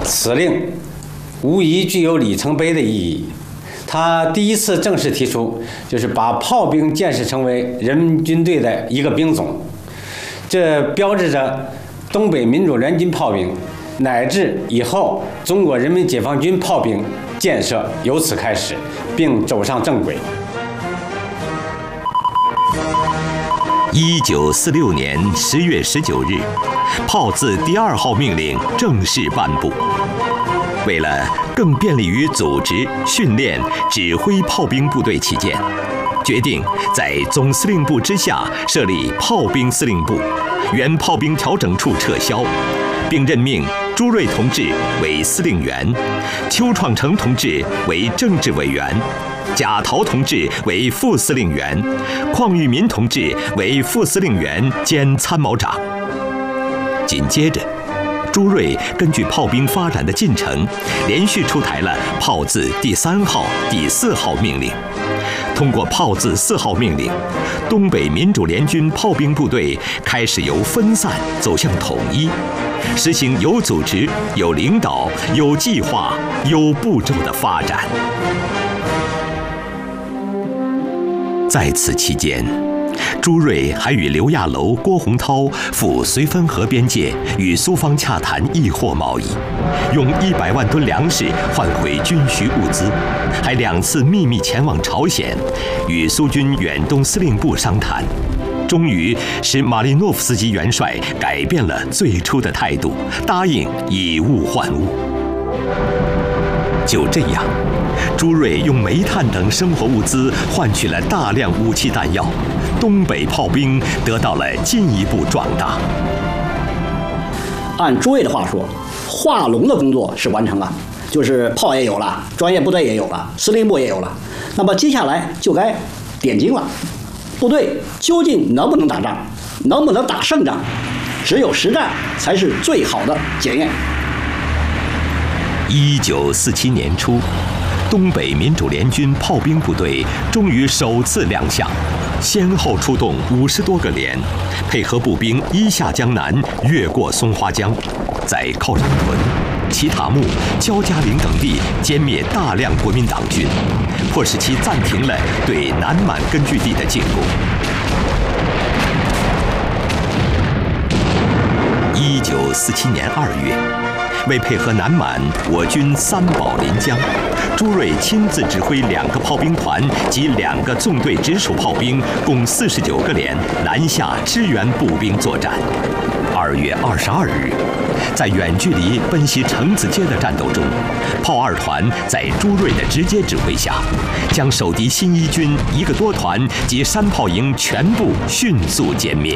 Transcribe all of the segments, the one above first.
此令无疑具有里程碑的意义。他第一次正式提出，就是把炮兵建设成为人民军队的一个兵种，这标志着东北民主联军炮兵乃至以后中国人民解放军炮兵建设由此开始，并走上正轨。 1946年10月19日，炮字第2号命令正式颁布。为了更便利于组织、训练、指挥炮兵部队起见，决定在总司令部之下设立炮兵司令部，原炮兵调整处撤销，并任命朱瑞同志为司令员，邱创成同志为政治委员，贾桃同志为副司令员，邝裕民同志为副司令员兼参谋长。紧接着，朱瑞根据炮兵发展的进程，连续出台了炮字第3号、第4号命令。通过炮字4号命令，东北民主联军炮兵部队开始由分散走向统一，实行有组织、有领导、有计划、有步骤的发展。在此期间，朱瑞还与刘亚楼、郭洪涛赴绥芬河边界与苏方洽谈易货贸易，用100万吨粮食换回军需物资，还2次秘密前往朝鲜，与苏军远东司令部商谈，终于使马利诺夫斯基元帅改变了最初的态度，答应以物换物。就这样，朱瑞用煤炭等生活物资换取了大量武器弹药，东北炮兵得到了进一步壮大。 按朱瑞的话说，画龙的工作是完成了，就是炮也有了，专业部队也有了，司令部也有了，那么接下来就该点睛了，部队究竟能不能打仗，能不能打胜仗，只有实战才是最好的检验。 1947年初，东北民主联军炮兵部队终于首次亮相，先后出动50多个连，配合步兵一下江南，越过松花江，在靠山屯、奇塔木、焦家岭等地歼灭大量国民党军，迫使其暂停了对南满根据地的进攻。1947年2月，为配合南满，我军3保临江，朱瑞亲自指挥2个炮兵团及2个纵队直属炮兵，共49个连南下支援步兵作战。2月22日，在远距离奔袭城子街的战斗中，炮2团在朱瑞的直接指挥下，将守敌新一军1个多团及山炮营全部迅速歼灭。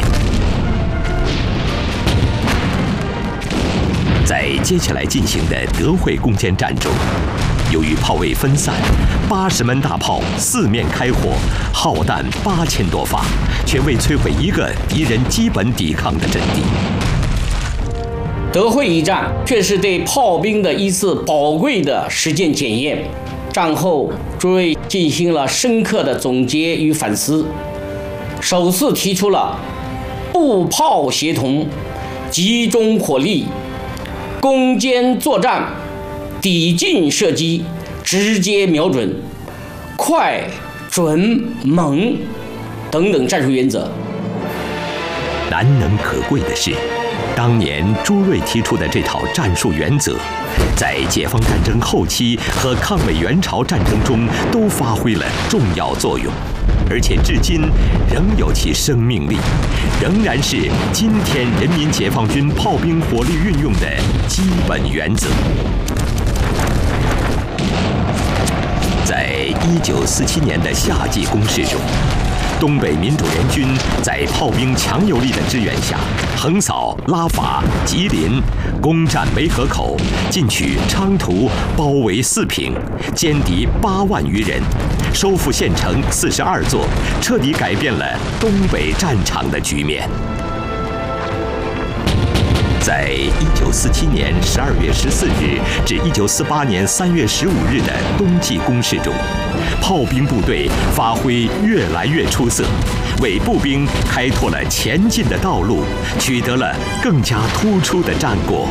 在接下来进行的德惠攻坚战中，由于炮位分散，80门大炮4面开火，耗弹8000多发，却未摧毁一个敌人基本抵抗的阵地。 德惠一战却是对炮兵的一次宝贵的实践检验。战后，朱瑞进行了深刻的总结与反思，首次提出了步炮协同、集中火力、攻坚作战、抵近射击、直接瞄准、快、准、猛等等战术原则。 难能可贵的是，当年朱瑞提出的这套战术原则，在解放战争后期和抗美援朝战争中都发挥了重要作用，而且至今仍有其生命力，仍然是今天人民解放军炮兵火力运用的基本原则。在1947年的夏季攻势中，东北民主联军在炮兵强有力的支援下，横扫拉法、吉林，攻占梅河口，进取昌图，包围四平，歼敌8万余人，收复县城42座，彻底改变了东北战场的局面。在1947年12月14日至1948年3月15日的冬季攻势中，炮兵部队发挥越来越出色，为步兵开拓了前进的道路，取得了更加突出的战果。